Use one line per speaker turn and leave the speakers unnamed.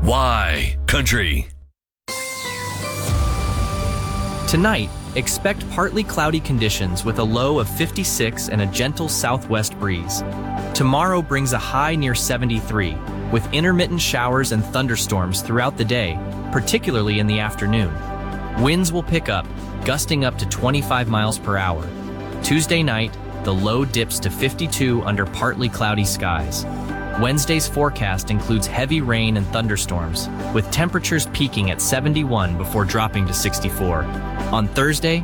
Y Country.
Tonight, expect partly cloudy conditions with a low of 56 and a gentle southwest breeze. Tomorrow brings a high near 73, with intermittent showers and thunderstorms throughout the day, particularly in the afternoon. Winds will pick up, gusting up to 25 miles per hour. Tuesday night, the low dips to 52 under partly cloudy skies. Wednesday's forecast includes heavy rain and thunderstorms, with temperatures peaking at 71 before dropping to 64. On Thursday,